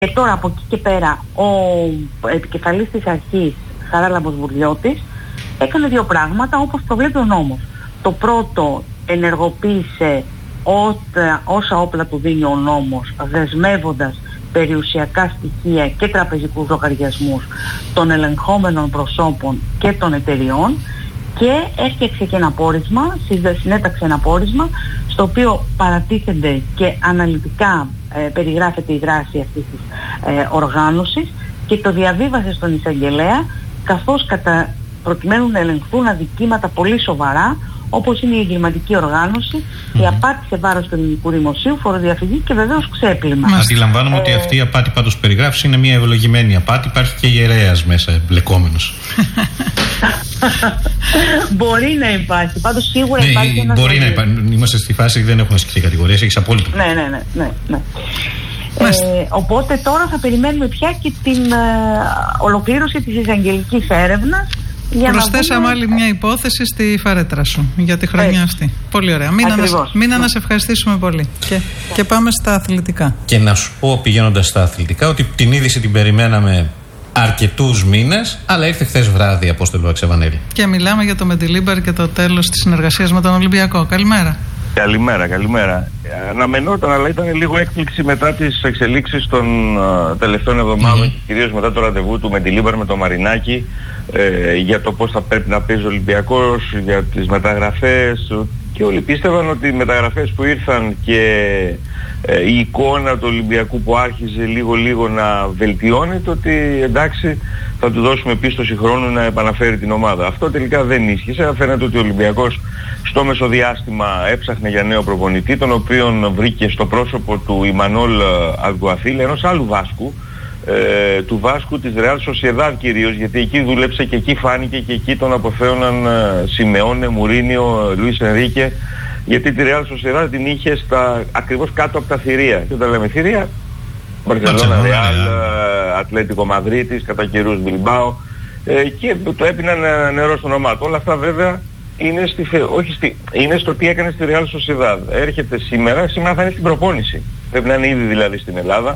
Και τώρα από εκεί και πέρα ο επικεφαλής της αρχής, Χαράλαμπος Βουρλιώτης, έκανε δύο πράγματα όπως προβλέπει ο νόμος. Το πρώτο, ενεργοποίησε όσα όπλα του δίνει ο νόμος, δεσμεύοντας περιουσιακά στοιχεία και τραπεζικούς λογαριασμούς των ελεγχόμενων προσώπων και των εταιριών, και έφτιαξε και ένα πόρισμα, συνέταξε ένα πόρισμα στο οποίο παρατίθενται και αναλυτικά περιγράφεται η δράση αυτής της οργάνωσης, και το διαβίβασε στον εισαγγελέα, καθώς προκειμένου να ελεγχθούν αδικήματα πολύ σοβαρά, όπως είναι η εγκληματική οργάνωση, η απάτη σε βάρος του ελληνικού δημοσίου, φοροδιαφυγή και βεβαίως ξέπλυμα. Αντιλαμβάνομαι ότι αυτή η απάτη πάντως περιγράφει είναι μια ευλογημένη απάτη. Υπάρχει και ιερέας μέσα εμπλεκόμενος. Μπορεί να υπάρχει. Πάντως σίγουρα υπάρχει ένας... Μπορεί να υπάρχει. Είμαστε στη φάση, δεν έχουν ασκηθεί κατηγορίες. Έχεις απόλυτο. Ναι. Οπότε τώρα θα περιμένουμε πια και την ολοκλήρωση της εισαγγελικής έρευνας. Προσθέσαμε άλλη μια υπόθεση στη φαρέτρα σου για τη χρονιά αυτή. Πολύ ωραία. Μήνα να σε ευχαριστήσουμε πολύ. Και πάμε στα αθλητικά. Και να σου πω, πηγαίνοντας στα αθλητικά, ότι την είδηση την περιμέναμε αρκετούς μήνες, αλλά ήρθε χθες βράδυ, Απόστολο Αξεβανέλη. Και μιλάμε για το Μεντιλίμπαρ και το τέλος της συνεργασίας με τον Ολυμπιακό. Καλημέρα. Καλημέρα. Αναμενόταν, αλλά ήταν λίγο έκπληξη μετά τις εξελίξεις των τελευταίων εβδομάδων και κυρίως μετά το ραντεβού του Μεντιλίμπαρ με το Μαρινάκι, για το πώς θα πρέπει να παίζει ο Ολυμπιακός, για τις μεταγραφές, και όλοι πίστευαν ότι οι μεταγραφές που ήρθαν και η εικόνα του Ολυμπιακού που άρχιζε λίγο να βελτιώνεται, ότι εντάξει, θα του δώσουμε πίστοση χρόνου να επαναφέρει την ομάδα. Αυτό τελικά δεν ίσχυσε. Φαίνεται ότι ο Ολυμπιακός στο μεσοδιάστημα έψαχνε για νέο προπονητή, τον οποίον βρήκε στο πρόσωπο του Ιμανόλ Αλγκουαθίλ, ενός άλλου Βάσκου, του Βάσκου της Ρεάλ Σοσιεδάδ κυρίως, γιατί εκεί δούλεψε και εκεί φάνηκε και εκεί τον αποθέωναν Σιμεώνε, Μουρίνιο, Λουίς Ενρίκε, γιατί τη Ρεάλ Σοσιεδάδ την είχε ακριβώς κάτω από τα θηρία. Και όταν λέμε θηρία, Μπαρσελόνα, Ρεάλ, Ατλέτικο Μαδρίτης, κατά καιρούς Μπιλμπάο, και το έπιναν νερό στο όνομά του. Όλα αυτά βέβαια είναι στο τι έκανε στη Ρεάλ Σοσιεδάδ. Έρχεται σήμερα θα είναι στην προπόνηση. Πρέπει να είναι ήδη δηλαδή στην Ελλάδα.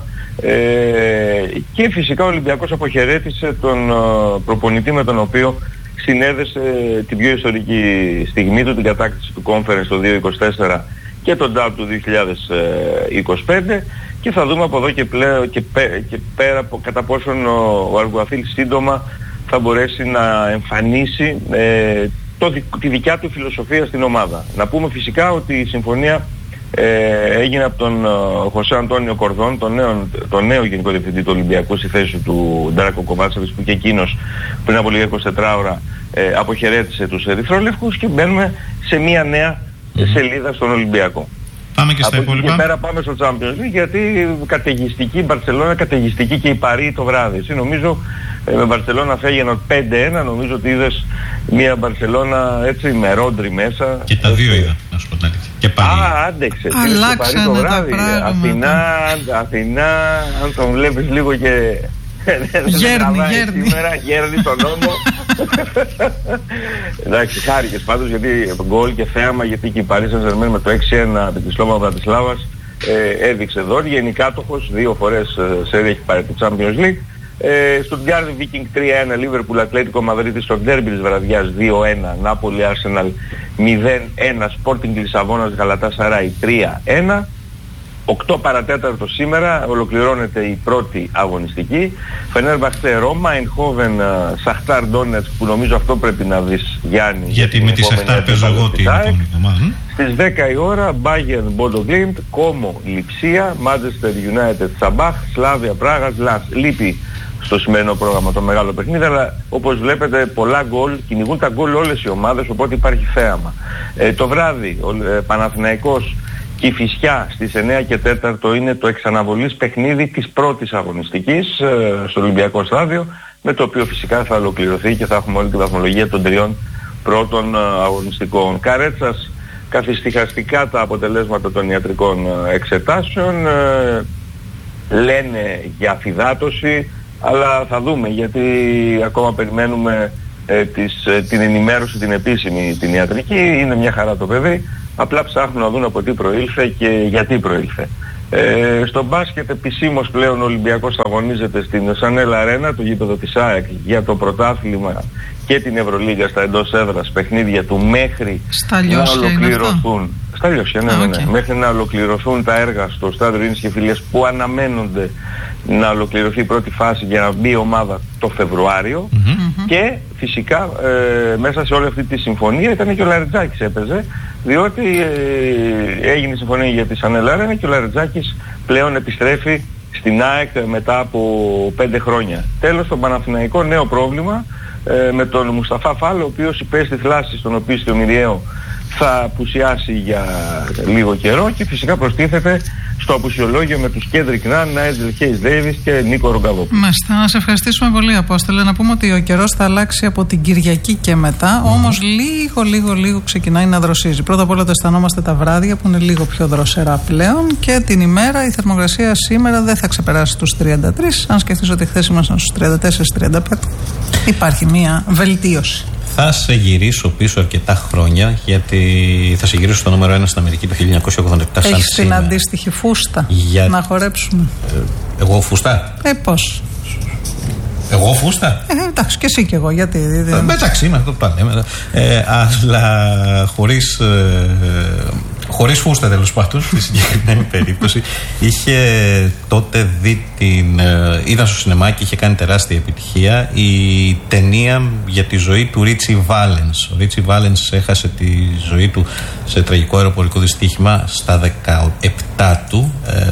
Και φυσικά ο Ολυμπιακός αποχαιρέτησε τον προπονητή με τον οποίο συνέδεσε την πιο ιστορική στιγμή του, την κατάκτηση του Conference το 2024 και τον DAB του 2025, και θα δούμε από εδώ και πέρα κατά πόσον ο Αλγκουαθίλ σύντομα θα μπορέσει να εμφανίσει τη δικιά του φιλοσοφία στην ομάδα. Να πούμε φυσικά ότι η συμφωνία έγινε από τον Χωσέ Αντώνιο Κορδόν, τον νέο Γενικό Διευθυντή του Ολυμπιακού, στη θέση του Ντράκο Κοβάτσεβιτς, που και εκείνος πριν από λίγα 24 ώρα αποχαιρέτησε τους ερυθρόλευκους, και μπαίνουμε σε μια νέα σελίδα στον Ολυμπιακό. Πάμε και στα υπόλοιπα. Και πέρα πάμε στο Champions League, γιατί καταιγιστική Μπαρσελόνα, καταιγιστική και η Παρί το βράδυ. Εσύ νομίζω με Μπαρσελόνα φέγαιναν 5-1, νομίζω ότι είδες μια Μπαρσελόνα έτσι με Ρόντρι μέσα. Και τα δύο είδα, να σου πω την αλήθεια. Και Παρί. Άντεξε. Αλλάξανε τα πράγματα. Αθηνά, αν τον βλέπεις λίγο και... Γέρνει σήμερα, τον νόμο. Εντάξει, χάρηκες πάντως, γιατί γκολ και θέαμα, γιατί και η Παρί Σεν-Ζερμέν με το 6-1 με τη Σλόβα Βρατισλάβας έδειξε δόρυ. Γενικάτοχος, 2 φορές σέρια έχει πάρει το Champions League. Στουτγκάρδι Βίκινγκ 3-1, Λίβερπουλ Ατλέτικο Μαδρίτη στο ντέρμπι της βραδιάς 2-1, Νάπολη Άρσεναλ 0-1, Σπόρτινγκ Λισαβόνας Γαλατάσαράι 3-1. 8 παρατέταρτο σήμερα ολοκληρώνεται η πρώτη αγωνιστική. Φενέρμπαχτσε Ρώμα, Εινχόβεν Σαχτάρ Ντόνετσκ, που νομίζω αυτό πρέπει να δεις, Γιάννη. Γιατί με τη Σαχτάρ παίζω εγώ την επόμενη εβδομάδα. Στις 10 η ώρα Μπάγερν Μπόντο Γκλίντ, Κόμο Λιψία, Μάντσεστερ United Σαμπάχ, Σλάβια Πράγας Λας. Λείπει στο σημερινό πρόγραμμα το μεγάλο παιχνίδι, αλλά όπως βλέπετε πολλά γκολ, κυνηγούν τα γκολ όλες οι ομάδες, οπότε υπάρχει θέαμα. Το βράδυ Παναθηναϊκός Κηφισιά στις 9 και 4 είναι το εξαναβολής παιχνίδι της πρώτης αγωνιστικής στο Ολυμπιακό Στάδιο, με το οποίο φυσικά θα ολοκληρωθεί και θα έχουμε όλη τη βαθμολογία των 3 πρώτων αγωνιστικών. Καρέτσας καθιστυχαστικά τα αποτελέσματα των ιατρικών εξετάσεων, λένε για αφυδάτωση, αλλά θα δούμε, γιατί ακόμα περιμένουμε την ενημέρωση την επίσημη, την ιατρική. Είναι μια χαρά το παιδί, απλά ψάχνουν να δουν από τι προήλθε και γιατί προήλθε. Στο μπάσκετ επισήμως πλέον ο Ολυμπιακός αγωνίζεται στην Σανέλ Αρένα, το γήπεδο της ΑΕΚ, για το πρωτάθλημα και την Ευρωλίγκα στα εντός έδρας παιχνίδια του μέχρι να ολοκληρωθούν. Στα Λιώσια, ναι. Μέχρι να ολοκληρωθούν τα έργα στο στάδιο Ειρήνης και Φιλίας που αναμένονται να ολοκληρωθεί η πρώτη φάση για να μπει η ομάδα το Φεβρουάριο. Και φυσικά μέσα σε όλη αυτή τη συμφωνία ήταν και ο Λαρετζάκης έπαιζε, διότι έγινε η συμφωνία για τη Σανέλ Αρένα και ο Λαρετζάκης πλέον επιστρέφει στην ΑΕΚ μετά από 5 χρόνια. Τέλος, στον Παναθηναϊκό νέο πρόβλημα με τον Μουσταφά Φάλ, ο οποίος υπέστη θλάση στον οπίστιο Μυριαίο, θα απουσιάσει για λίγο καιρό και φυσικά προστίθεται στο απουσιολόγιο με τους Κέντρικ Ναν, Νάιτζελ Χέις Ντέιβις και Νίκο Ρογκαβόπουλο. Μάλιστα, να σε ευχαριστήσουμε πολύ, Απόστολε. Να πούμε ότι ο καιρός θα αλλάξει από την Κυριακή και μετά, όμως λίγο ξεκινάει να δροσίζει. Πρώτα απ' όλα το αισθανόμαστε τα βράδια που είναι λίγο πιο δροσερά πλέον και την ημέρα η θερμοκρασία σήμερα δεν θα ξεπεράσει τους 33. Αν σκεφτείς ότι χθες ήμασταν στους 34-35, υπάρχει μία βελτίωση. Θα σε γυρίσω πίσω αρκετά χρόνια, γιατί θα σε γυρίσω στο νούμερο 1 στην Αμερική το 1987. Έχεις την αντίστοιχη φούστα να χορέψουμε? Εγώ φούστα? Πώς? Εγώ φούστα? Εντάξει, και εσύ και εγώ, γιατί? Εντάξει, με αυτό το λέμε. Αλλά χωρίς φούστα, τέλος πάντων, στη συγκεκριμένη περίπτωση. Είχε τότε δει ήταν στο σινεμά και είχε κάνει τεράστια επιτυχία η ταινία για τη ζωή του Ρίτσι Βάλενς. Ο Ρίτσι Βάλενς έχασε τη ζωή του σε τραγικό αεροπορικό δυστύχημα στα 17 του,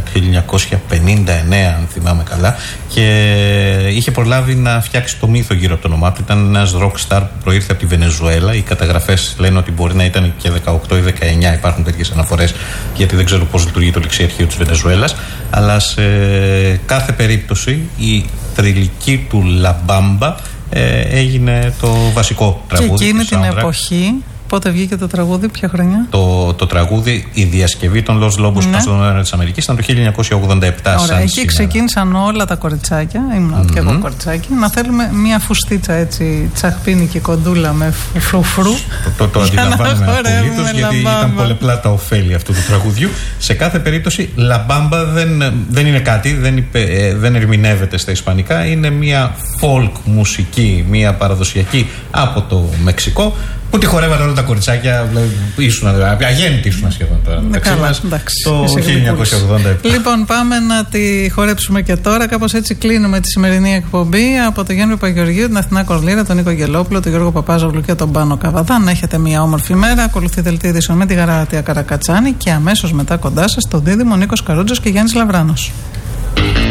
1959 αν θυμάμαι καλά, και είχε προλάβει να φτιάξει το μύθο γύρω από το όνομά του. Ήταν ένας rock star που προήρθε από τη Βενεζουέλα. Οι καταγραφές λένε ότι μπορεί να ήταν και 18 ή 19, υπάρχουν τέτοιες αναφορές, γιατί δεν ξέρω πώς λειτουργεί το ληξιαρχείο της Βενεζουέλας. Αλλά σε κάθε περίπτωση η θρυλική του Λαμπάμπα έγινε το βασικό τραγούδι. Και εκείνη την εποχή, πότε βγήκε το τραγούδι, ποια χρονιά? Το τραγούδι, η διασκευή των Los Lobos που ήταν στον αέρα της Αμερικής ήταν το 1987. Ωραία, εκεί ξεκίνησαν όλα τα κοριτσάκια, ήμουν και εγώ κοριτσάκι, να θέλουμε μια φουστίτσα έτσι τσαχπίνη και κοντούλα με φρουφρού. Το αντιλαμβάνομαι απολύτως, γιατί ήταν πολλαπλά τα ωφέλη αυτού του τραγουδιού. Σε κάθε περίπτωση, λαμπάμπα δεν είναι κάτι, δεν ερμηνεύεται στα ισπανικά, είναι μια folk μουσική, μια παραδοσιακή από το Μεξικό, που τη χορεύαν όλα τα κοριτσάκια, αγέννητοι ήσουν σχεδόν τώρα. Το 1987. Λοιπόν, πάμε να τη χορέψουμε και τώρα. Κάπως έτσι κλείνουμε τη σημερινή εκπομπή. Από τον Γιάννη Παπαγεωργίου, την Αθηνά Κορλήρα, τον Νίκο Αγγελόπουλο, τον Γιώργο Παπάζογλου και τον Πάνο Καβαδά. Να έχετε μια όμορφη μέρα. Ακολουθεί δελτίο ειδήσεων με τη Γαρατεία Καρακατσάνη και αμέσως μετά κοντά σας τον δίδυμο Νίκος Καρούτζος και Γιάννης Λαβράνος.